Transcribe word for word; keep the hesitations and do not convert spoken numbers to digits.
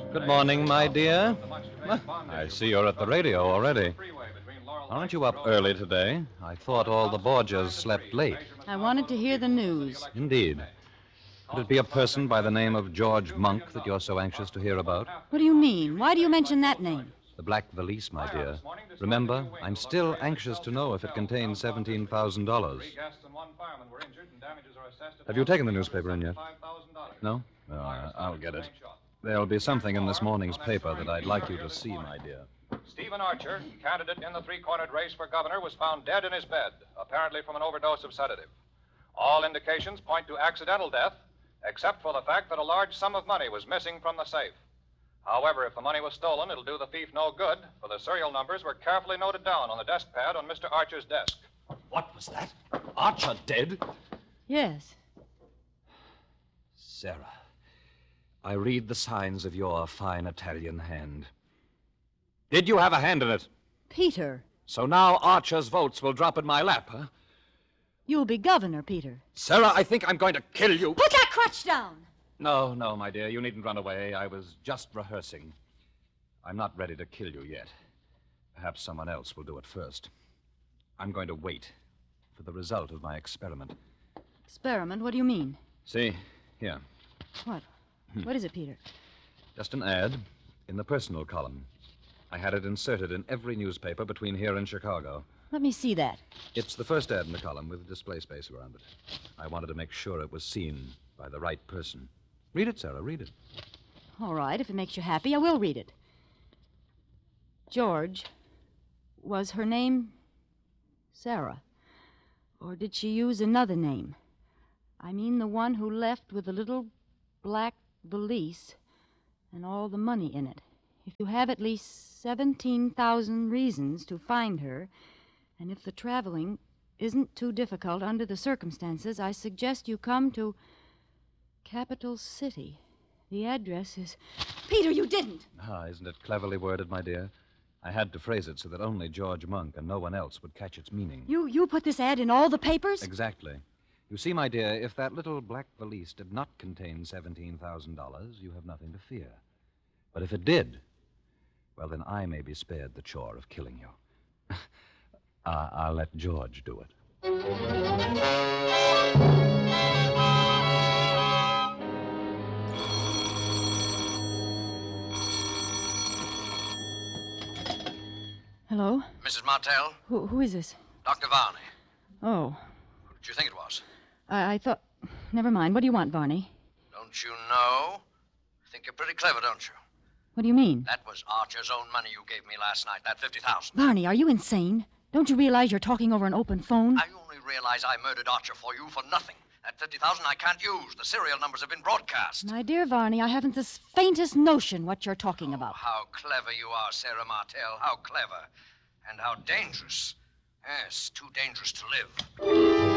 Good morning, my dear. I see you're at the radio already. Aren't you up early today? I thought all the Borgias slept late. I wanted to hear the news. Indeed. Could it be a person by the name of George Monk that you're so anxious to hear about? What do you mean? Why do you mention that name? The black valise, my dear. Remember, I'm still anxious to know if it contains seventeen thousand dollars. Have you taken the newspaper in yet? No? Well, I- I'll get it. There'll be something in this morning's paper that I'd like you to see, my dear. Stephen Archer, candidate in the three-cornered race for governor, was found dead in his bed, apparently from an overdose of sedative. All indications point to accidental death, except for the fact that a large sum of money was missing from the safe. However, if the money was stolen, it'll do the thief no good, for the serial numbers were carefully noted down on the desk pad on Mister Archer's desk. What was that? Archer dead? Yes. Sarah, I read the signs of your fine Italian hand. Did you have a hand in it? Peter. So now Archer's votes will drop in my lap, huh? You'll be governor, Peter. Sarah, I think I'm going to kill you. Put that crutch down! No, no, my dear. You needn't run away. I was just rehearsing. I'm not ready to kill you yet. Perhaps someone else will do it first. I'm going to wait for the result of my experiment. Experiment? What do you mean? See, here. What? What is it, Peter? Just an ad in the personal column. I had it inserted in every newspaper between here and Chicago. Let me see that. It's the first ad in the column with display space around it. I wanted to make sure it was seen by the right person. Read it, Sarah, read it. All right, if it makes you happy, I will read it. George, was her name Sarah? Or did she use another name? I mean the one who left with the little black valise and all the money in it. If you have at least seventeen thousand reasons to find her, and if the traveling isn't too difficult under the circumstances, I suggest you come to Capital City. The address is... Peter, you didn't! Ah, isn't it cleverly worded, my dear? I had to phrase it so that only George Monk and no one else would catch its meaning. You you put this ad in all the papers? Exactly. You see, my dear, if that little black valise did not contain seventeen thousand dollars, you have nothing to fear. But if it did, well, then I may be spared the chore of killing you. uh, I'll let George do it. Hello? Missus Martell? Who, who is this? Doctor Varney. Oh, Who did you think it was? I, I thought... Never mind. What do you want, Varney? Don't you know? Think you're pretty clever, don't you? What do you mean? That was Archer's own money you gave me last night, that fifty thousand. Varney, are you insane? Don't you realize you're talking over an open phone? I only realize I murdered Archer for you for nothing. That fifty thousand I can't use. The serial numbers have been broadcast. My dear Varney, I haven't the faintest notion what you're talking about. How clever you are, Sarah Martell. How clever. And how dangerous. Yes, too dangerous to live.